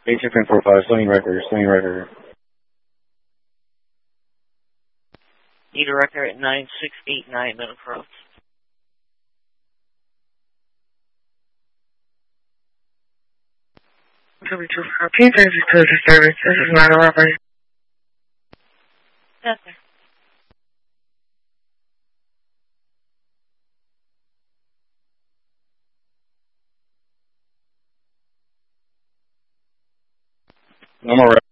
H1045, Sony record, Sony record. Need a record at 9689 Middle Cross. P thank you for the service. This is not a robbery. Yes, sir. No more